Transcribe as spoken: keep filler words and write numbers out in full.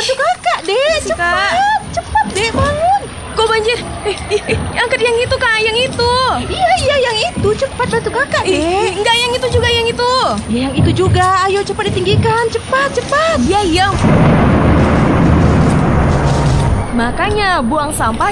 Bantu kakak, Dek. Cepat, cepat, Dek, bangun. Kok banjir? Eh, eh, eh, angkat yang itu, Kak, yang itu. Iya, iya, yang itu. Cepat bantu kakak, Dek. Eh, enggak, yang itu juga, yang itu. Ya, yang itu juga. Ayo cepat ditinggikan. Cepat, cepat. Iya, iya. Makanya buang sampah